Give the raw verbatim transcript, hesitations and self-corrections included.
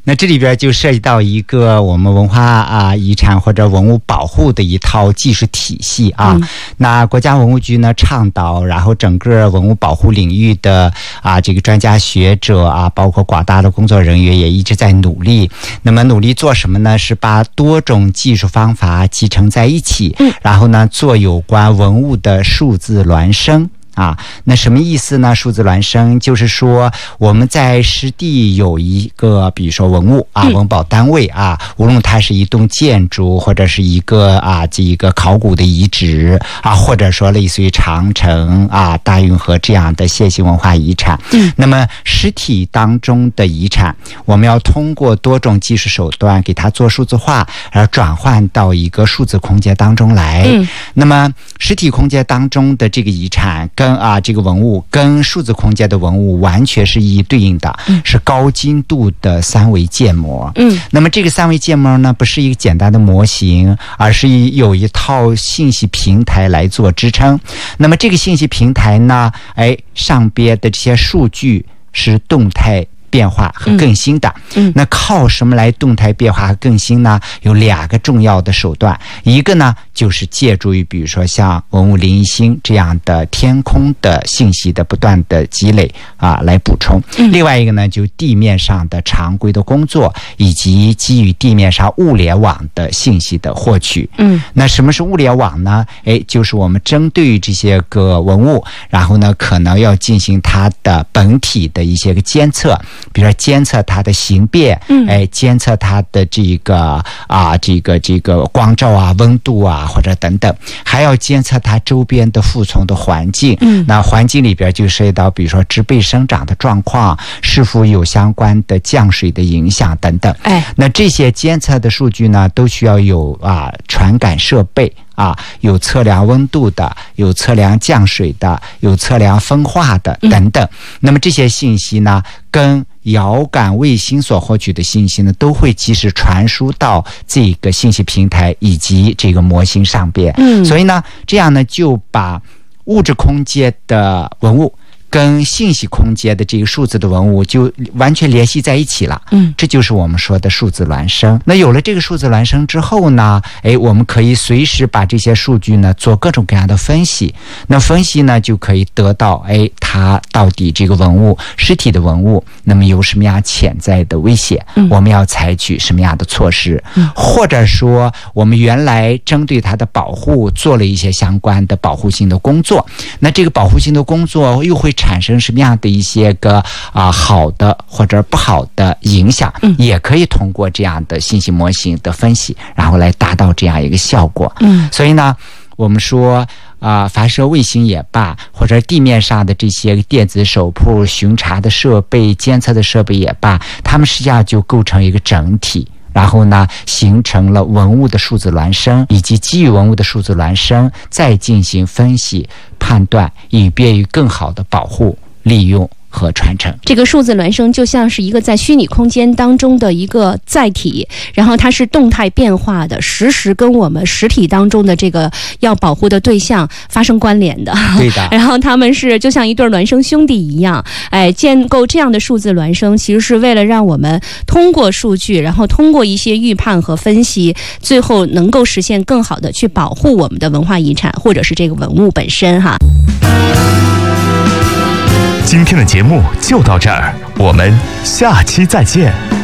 那这里边就涉及到一个我们文化啊遗产或者文物保护的一套技术体系啊。嗯、那国家文物局呢倡导，然后整个文物保护领域的啊这个专家学者啊，包括广大的工作人员也一直在努力。那么努力做什么呢？是把多种技术方法集成在一起，嗯、然后呢做有关文物的数字孪生。啊，那什么意思呢？数字孪生就是说我们在实地有一个，比如说文物啊，文保单位啊，无论它是一栋建筑，或者是一个啊这一个考古的遗址啊，或者说类似于长城啊、大运河这样的线性文化遗产。嗯，那么实体当中的遗产，我们要通过多种技术手段给它做数字化，然后转换到一个数字空间当中来。嗯，那么实体空间当中的这个遗产跟跟啊这个文物跟数字空间的文物完全是一一对应的，嗯、是高精度的三维建模。嗯，那么这个三维建模呢，不是一个简单的模型，而是有一套信息平台来做支撑。那么这个信息平台呢，哎，上边的这些数据是动态变化和更新的。嗯，那靠什么来动态变化和更新呢？有两个重要的手段，一个呢就是借助于比如说像文物零一星这样的天空的信息的不断的积累啊来补充。嗯，另外一个呢就地面上的常规的工作，以及基于地面上物联网的信息的获取。嗯，那什么是物联网呢？哎，就是我们针对于这些个文物，然后呢可能要进行它的本体的一些个监测。比如说监测它的形变，嗯，哎，监测它的这个啊，这个这个光照啊、温度啊，或者等等，还要监测它周边的附从的环境。嗯，那环境里边就涉及到，比如说植被生长的状况，是否有相关的降水的影响等等。哎，那这些监测的数据呢，都需要有啊传感设备。啊，有测量温度的，有测量降水的，有测量风化的等等。那么这些信息呢，跟遥感卫星所获取的信息呢，都会及时传输到这个信息平台以及这个模型上边。嗯，所以呢，这样呢就把物质空间的文物跟信息空间的这个数字的文物就完全联系在一起了。嗯，这就是我们说的数字孪生。那有了这个数字孪生之后呢，哎，我们可以随时把这些数据呢做各种各样的分析。那分析呢就可以得到，哎，它到底这个文物实体的文物，那么有什么样潜在的危险？嗯，我们要采取什么样的措施？嗯，或者说我们原来针对它的保护做了一些相关的保护性的工作，那这个保护性的工作又会产生什么样的一些个啊、呃、好的或者不好的影响，嗯，也可以通过这样的信息模型的分析，然后来达到这样一个效果。嗯，所以呢，我们说啊、呃，发射卫星也罢，或者地面上的这些电子手铺、巡查的设备、监测的设备也罢，它们实际上就构成一个整体。然后呢，形成了文物的数字孪生，以及基于文物的数字孪生，再进行分析判断，以便于更好的保护、利用和传承。 这个数字孪生就像是一个在虚拟空间当中的一个载体，然后它是动态变化的，实时跟我们实体当中的这个要保护的对象发生关联的。 对的。 然后他们是就像一对孪生兄弟一样，哎，建构这样的数字孪生，其实是为了让我们通过数据，然后通过一些预判和分析，最后能够实现更好的去保护我们的文化遗产或者是这个文物本身哈。 今天的节目就到这儿，我们下期再见。